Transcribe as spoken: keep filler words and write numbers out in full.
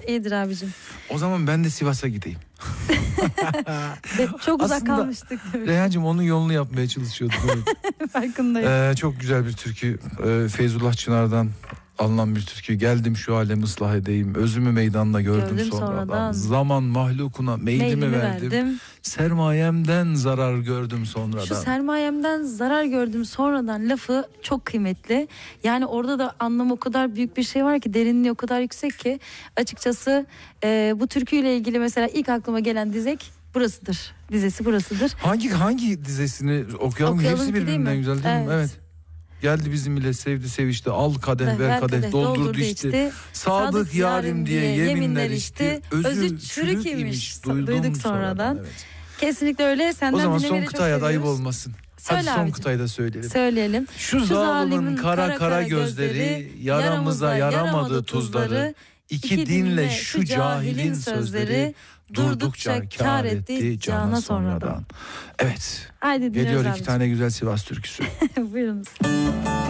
İyidir abicim. O zaman ben de Sivas'a gideyim. Çok uzak Aslında kalmıştık. Reyhancığım onun yolunu yapmaya çalışıyorduk. Evet. Farkındayım. Ee, çok güzel bir türkü. Ee, Feyzullah Çınar'dan alınan bir türkü. Geldim şu alemi ıslah edeyim. Özümü meydanda gördüm, Gördüm sonradan. sonradan. Zaman mahlukuna meylimi, Meylimi verdim. verdim. Sermayemden zarar gördüm sonradan. Şu sermayemden zarar gördüm sonradan lafı çok kıymetli. Yani orada da anlamı o kadar büyük bir şey var ki, derinliği o kadar yüksek ki açıkçası e, bu türküyle ilgili mesela ilk aklıma gelen dizek burasıdır. Dizesi burasıdır. Hangi hangi dizesini okuyalım? Okuyalım Hepsi ki, değil birbirinden mi? güzel değil mi? Evet. Evet. Geldi bizim ile sevdi sevişti, al kadeh ver kadeh, doldurdu içti. Sadık yarim diye yeminler içti. Özü çürük imiş, duydum sonradan. Evet. Kesinlikle öyle. Senden o zaman son dinlemeyi çok kıtaya da ayıp seviyoruz. olmasın. Söyle Hadi son abicim. kıtayı da söyleyelim. Söyleyelim. Şu, Şu zalimin kara kara gözleri, yaramıza yaramadı tuzları, iki dinle şu cahilin sözleri, durdukça kâr etti cana sonradan. Evet. Haydi geliyor iki abicim. tane güzel Sivas türküsü. Buyurunuz.